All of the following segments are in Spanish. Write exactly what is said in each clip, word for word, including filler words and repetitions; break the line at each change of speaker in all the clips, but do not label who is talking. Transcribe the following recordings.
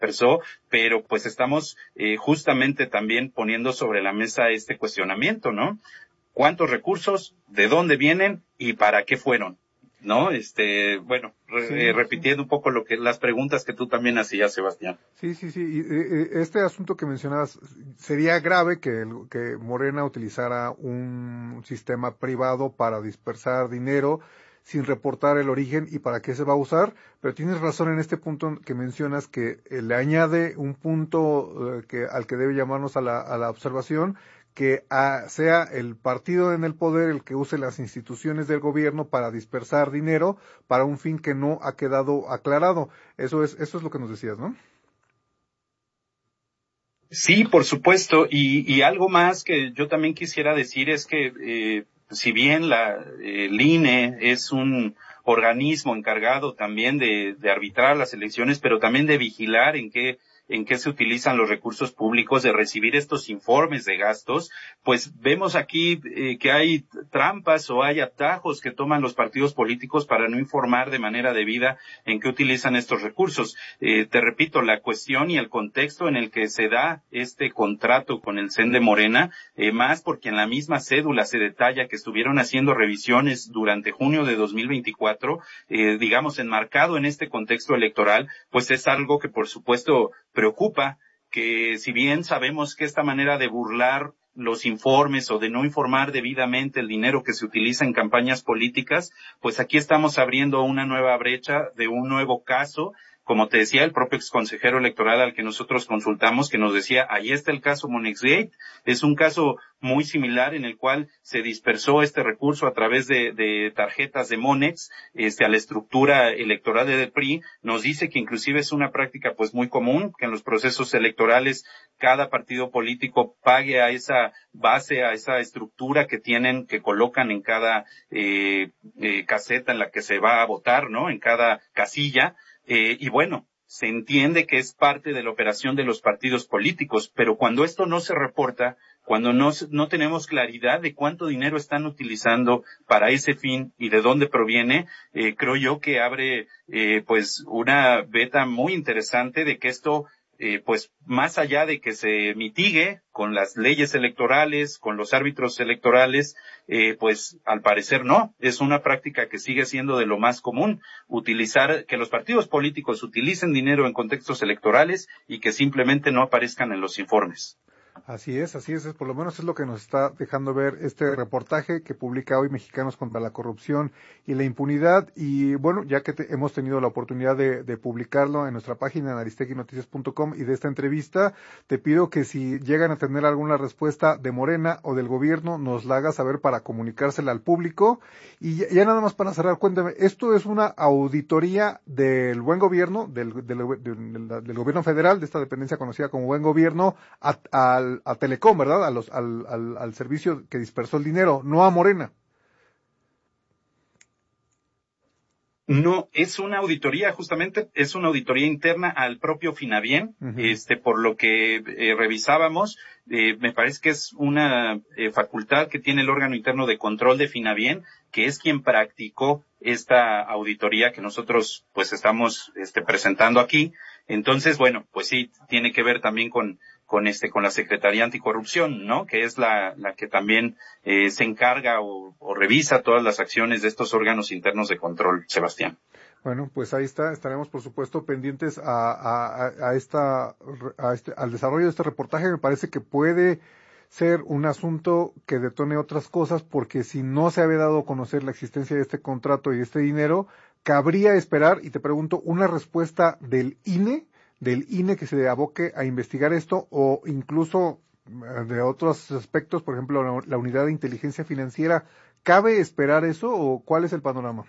dispersó, pero pues estamos eh, justamente también poniendo sobre la mesa este cuestionamiento, ¿no? ¿Cuántos recursos, de dónde vienen y para qué fueron? ¿No? Este, bueno, re,
sí,
eh, repitiendo
sí.
un poco lo que las preguntas que tú también hacías, Sebastián.
Sí, sí, sí. Y, eh, este asunto que mencionabas, sería grave que, el, que Morena utilizara un sistema privado para dispersar dinero sin reportar el origen y para qué se va a usar, pero tienes razón en este punto que mencionas que eh, le añade un punto eh, que al que debe llamarnos a la, a la observación, que a, sea el partido en el poder el que use las instituciones del gobierno para dispersar dinero para un fin que no ha quedado aclarado. Eso es, eso es lo que nos decías, ¿no?
Sí, por supuesto, y, y algo más que yo también quisiera decir es que eh, si bien la, el I N E es un organismo encargado también de, de arbitrar las elecciones, pero también de vigilar en qué en qué se utilizan los recursos públicos, de recibir estos informes de gastos, pues vemos aquí eh, que hay trampas o hay atajos que toman los partidos políticos para no informar de manera debida en qué utilizan estos recursos. Eh, te repito, la cuestión y el contexto en el que se da este contrato con el C E N de Morena, eh, más porque en la misma cédula se detalla que estuvieron haciendo revisiones durante junio de dos mil veinticuatro, eh, digamos, enmarcado en este contexto electoral, pues es algo que por supuesto preocupa, que si bien sabemos que esta manera de burlar los informes o de no informar debidamente el dinero que se utiliza en campañas políticas, pues aquí estamos abriendo una nueva brecha de un nuevo caso. Como te decía, el propio exconsejero electoral al que nosotros consultamos, que nos decía, ahí está el caso Monexgate, es un caso muy similar en el cual se dispersó este recurso a través de, de tarjetas de Monex, este, a la estructura electoral del P R I, nos dice que inclusive es una práctica pues muy común, que en los procesos electorales cada partido político pague a esa base, a esa estructura que tienen, que colocan en cada eh, eh, caseta en la que se va a votar, ¿no? En cada casilla. Eh, y bueno, se entiende que es parte de la operación de los partidos políticos, pero cuando esto no se reporta, cuando no, no tenemos claridad de cuánto dinero están utilizando para ese fin y de dónde proviene, eh, creo yo que abre eh, pues una veta muy interesante de que esto Eh, pues más allá de que se mitigue con las leyes electorales, con los árbitros electorales, eh, pues al parecer no, es una práctica que sigue siendo de lo más común, utilizar, que los partidos políticos utilicen dinero en contextos electorales y que simplemente no aparezcan en los informes.
Así es, así es, por lo menos es lo que nos está dejando ver este reportaje que publica hoy Mexicanos contra la Corrupción y la Impunidad. Y bueno, ya que te, hemos tenido la oportunidad de, de publicarlo en nuestra página en aristeguinoticias punto com y de esta entrevista, te pido que si llegan a tener alguna respuesta de Morena o del gobierno, nos la hagas saber para comunicársela al público. Y ya, ya nada más para cerrar, cuéntame, ¿esto es una auditoría del buen gobierno, del, del, del, del, del gobierno federal, de esta dependencia conocida como buen gobierno, a, a a Telecom, ¿verdad? A los, al, al, al servicio que dispersó el dinero, no a Morena?
No, es una auditoría, justamente, es una auditoría interna al propio Finabien, uh-huh. este, por lo que eh, revisábamos, eh, me parece que es una eh, facultad que tiene el órgano interno de control de Finabien, que es quien practicó esta auditoría que nosotros, pues, estamos, este, presentando aquí. Entonces, bueno, pues sí, tiene que ver también con, con este, con la Secretaría Anticorrupción, ¿no? Que es la, la que también eh, se encarga o, o revisa todas las acciones de estos órganos internos de control, Sebastián.
Bueno, pues ahí está, estaremos por supuesto pendientes a, a, a esta, a este, al desarrollo de este reportaje. Me parece que puede ser un asunto que detone otras cosas, porque si no se había dado a conocer la existencia de este contrato y de este dinero, cabría esperar, y te pregunto, una respuesta del I N E, del I N E que se aboque a investigar esto, o incluso de otros aspectos, por ejemplo, la, la unidad de inteligencia financiera. ¿Cabe esperar eso o cuál es el panorama?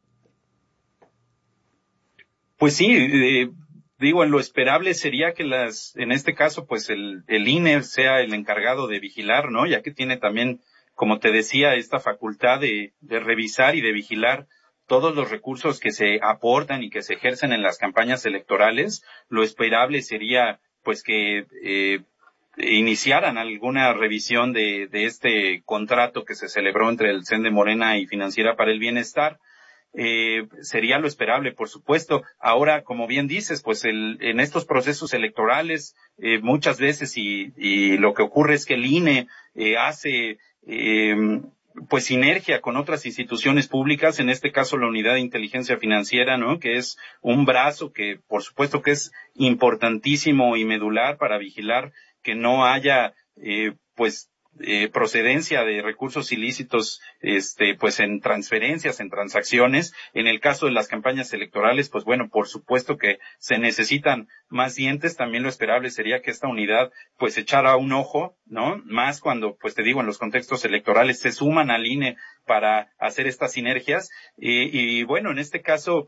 Pues sí, eh, digo, en lo esperable sería que las, en este caso, pues el, el I N E sea el encargado de vigilar, ¿no? Ya que tiene también, como te decía, esta facultad de, de revisar y de vigilar todos los recursos que se aportan y que se ejercen en las campañas electorales. Lo esperable sería, pues, que eh, iniciaran alguna revisión de, de este contrato que se celebró entre el C E N de Morena y Financiera para el Bienestar. eh, sería lo esperable, por supuesto. Ahora, como bien dices, pues el, en estos procesos electorales, eh, muchas veces, y, y lo que ocurre es que el I N E eh, hace, eh, pues sinergia con otras instituciones públicas, en este caso la Unidad de Inteligencia Financiera, ¿no? Que es un brazo que, por supuesto, que es importantísimo y medular para vigilar que no haya, eh, pues, eh, procedencia de recursos ilícitos, este, pues en transferencias, en transacciones. En el caso de las campañas electorales, pues bueno, por supuesto que se necesitan más dientes. También lo esperable sería que esta unidad, pues echara un ojo, ¿no? Más cuando, pues te digo, en los contextos electorales se suman al I N E para hacer estas sinergias. Y, y bueno, en este caso,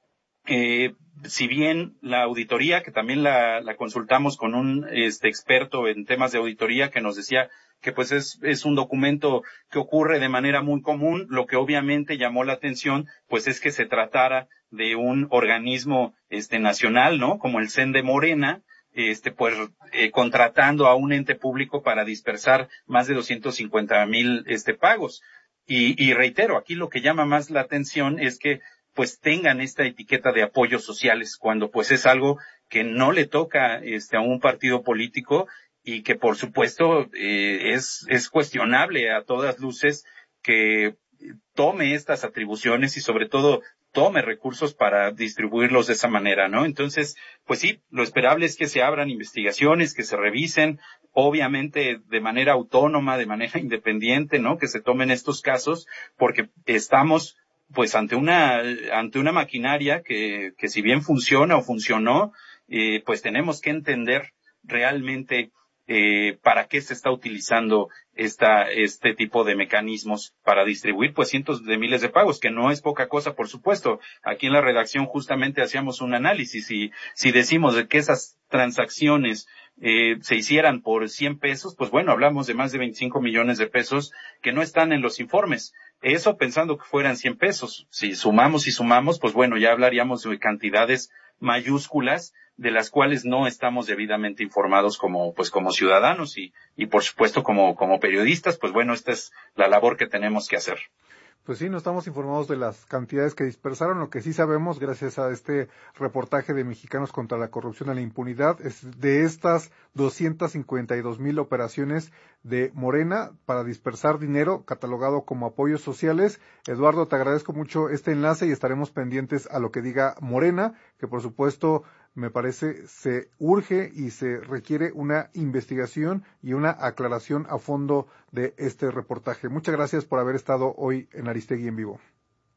Eh, si bien la auditoría, que también la, la consultamos con un este experto en temas de auditoría, que nos decía que pues es, es un documento que ocurre de manera muy común, lo que obviamente llamó la atención, pues es que se tratara de un organismo este nacional, ¿no? Como el C E N de Morena, este pues eh, contratando a un ente público para dispersar más de doscientos cincuenta mil este pagos. Y, y reitero, aquí lo que llama más la atención es que pues tengan esta etiqueta de apoyos sociales, cuando pues es algo que no le toca este a un partido político y que por supuesto eh, es es cuestionable a todas luces que tome estas atribuciones y sobre todo tome recursos para distribuirlos de esa manera, ¿no? Entonces, pues sí, lo esperable es que se abran investigaciones, que se revisen, obviamente de manera autónoma, de manera independiente, ¿no? Que se tomen estos casos, porque estamos pues ante una ante una maquinaria que, que si bien funciona o funcionó, eh, pues tenemos que entender realmente eh, para qué se está utilizando esta este tipo de mecanismos para distribuir pues cientos de miles de pagos, que no es poca cosa, por supuesto. Aquí en la redacción justamente hacíamos un análisis y si decimos de que esas transacciones eh, se hicieran por cien pesos, pues bueno, hablamos de más de veinticinco millones de pesos que no están en los informes. Eso pensando que fueran cien pesos. Si sumamos y sumamos, pues bueno, ya hablaríamos de cantidades mayúsculas de las cuales no estamos debidamente informados como, pues como ciudadanos y, y por supuesto como, como periodistas, pues bueno, esta es la labor que tenemos que hacer.
Pues sí, no estamos informados de las cantidades que dispersaron. Lo que sí sabemos, gracias a este reportaje de Mexicanos contra la Corrupción y la Impunidad, es de estas doscientas cincuenta y dos mil operaciones de Morena para dispersar dinero catalogado como apoyos sociales. Eduardo, te agradezco mucho este enlace y estaremos pendientes a lo que diga Morena, que por supuesto me parece se urge y se requiere una investigación y una aclaración a fondo de este reportaje. Muchas gracias por haber estado hoy en Aristegui en vivo.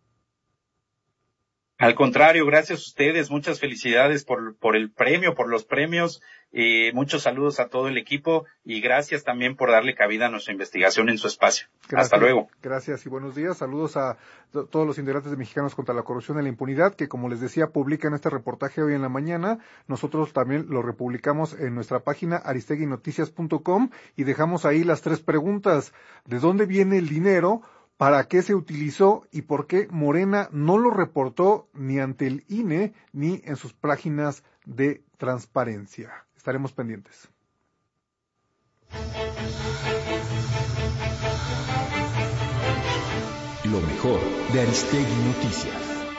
Al contrario, gracias a ustedes, muchas felicidades por, por el premio, por los premios, eh, muchos saludos a todo el equipo y gracias también por darle cabida a nuestra investigación en su espacio.
Gracias,
hasta luego.
Gracias y buenos días. Saludos a t- todos los integrantes de Mexicanos contra la Corrupción y la Impunidad, que como les decía, publican este reportaje hoy en la mañana. Nosotros también lo republicamos en nuestra página aristegui noticias punto com y dejamos ahí las tres preguntas. ¿De dónde viene el dinero? ¿Para qué se utilizó y por qué Morena no lo reportó ni ante el I N E ni en sus páginas de transparencia? Estaremos pendientes.
Lo mejor de Aristegui Noticias.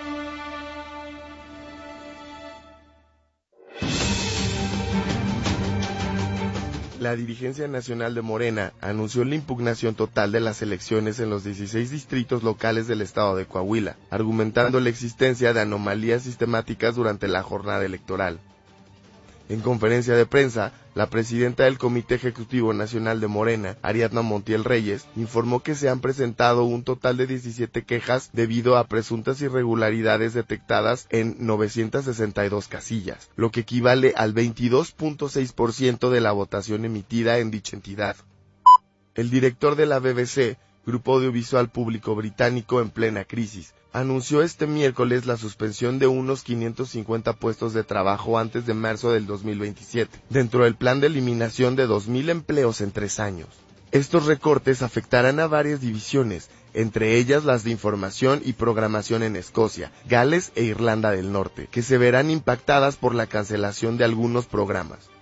La dirigencia nacional de Morena anunció la impugnación total de las elecciones en los dieciséis distritos locales del estado de Coahuila, argumentando la existencia de anomalías sistemáticas durante la jornada electoral. En conferencia de prensa, la presidenta del Comité Ejecutivo Nacional de Morena, Ariadna Montiel Reyes, informó que se han presentado un total de diecisiete quejas debido a presuntas irregularidades detectadas en novecientas sesenta y dos casillas, lo que equivale al veintidós punto seis por ciento de la votación emitida en dicha entidad. El director de la B B C, Grupo Audiovisual Público Británico en plena crisis, anunció este miércoles la suspensión de unos quinientos cincuenta puestos de trabajo antes de marzo del dos mil veintisiete, dentro del plan de eliminación de dos mil empleos en tres años. Estos recortes afectarán a varias divisiones, entre ellas las de información y programación en Escocia, Gales e Irlanda del Norte, que se verán impactadas por la cancelación de algunos programas.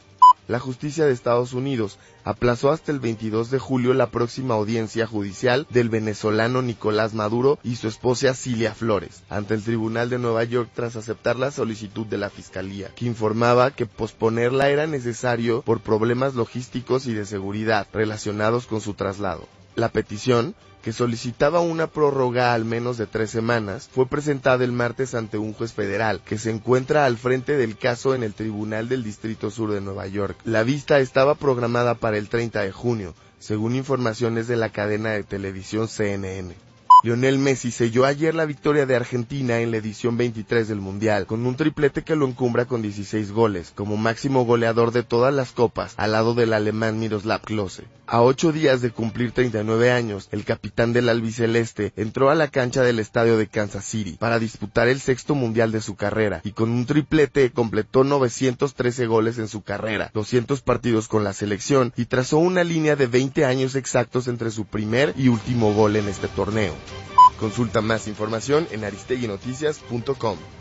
la justicia de Estados Unidos aplazó hasta el veintidós de julio la próxima audiencia judicial del venezolano Nicolás Maduro y su esposa Cilia Flores ante el Tribunal de Nueva York tras aceptar la solicitud de la Fiscalía, que informaba que posponerla era necesario por problemas logísticos y de seguridad relacionados con su traslado. La petición, que solicitaba una prórroga al menos de tres semanas, fue presentada el martes ante un juez federal que se encuentra al frente del caso en el Tribunal del Distrito Sur de Nueva York. La vista estaba programada para el treinta de junio, según informaciones de la cadena de televisión C N N. Lionel Messi selló ayer la victoria de Argentina en la edición veintitrés del Mundial, con un triplete que lo encumbra con dieciséis goles, como máximo goleador de todas las copas, al lado del alemán Miroslav Klose. A ocho días de cumplir treinta y nueve años, el capitán del albiceleste entró a la cancha del estadio de Kansas City para disputar el sexto Mundial de su carrera, y con un triplete completó novecientos trece goles en su carrera, doscientos partidos con la selección, y trazó una línea de veinte años exactos entre su primer y último gol en este torneo. Consulta más información en aristegui noticias punto com.